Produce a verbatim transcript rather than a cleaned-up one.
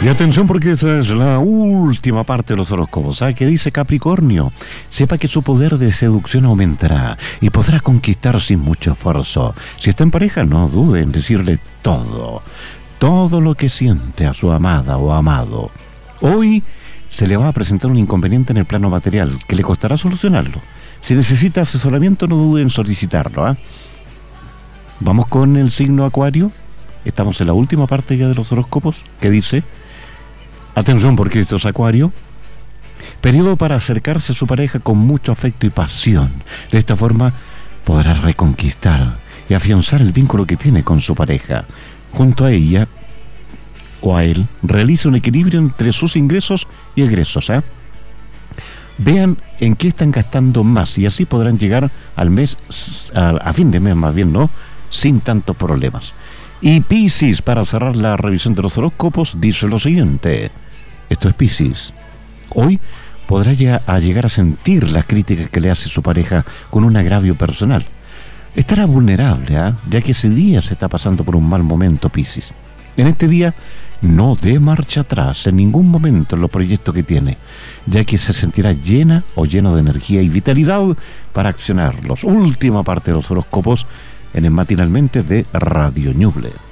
Y atención, porque esta es la última parte de los horóscopos. ¿Sabe qué dice Capricornio? Sepa que su poder de seducción aumentará y podrá conquistar sin mucho esfuerzo. Si está en pareja, no dude en decirle todo, todo lo que siente a su amada o amado. Hoy se le va a presentar un inconveniente en el plano material que le costará solucionarlo. Si necesita asesoramiento, no dude en solicitarlo, ¿eh? Vamos con el signo Acuario. Estamos en la última parte ya de los horóscopos, que dice: atención, porque esto es Acuario. Periodo para acercarse a su pareja con mucho afecto y pasión. De esta forma podrá reconquistar y afianzar el vínculo que tiene con su pareja. Junto a ella o a él, realiza un equilibrio entre sus ingresos y egresos, ¿eh? Vean en qué están gastando más y así podrán llegar al mes, a, a fin de mes más bien, ¿no? Sin tantos problemas. Y Piscis, para cerrar la revisión de los horóscopos, dice lo siguiente. Esto es Piscis. Hoy podrá llegar a, llegar a sentir las críticas que le hace su pareja con un agravio personal. Estará vulnerable, ¿eh? Ya que ese día se está pasando por un mal momento, Piscis. En este día no dé marcha atrás en ningún momento en los proyectos que tiene, ya que se sentirá llena o lleno de energía y vitalidad para accionarlos. Última parte de los horóscopos en el Matinalmente de Radio Ñuble.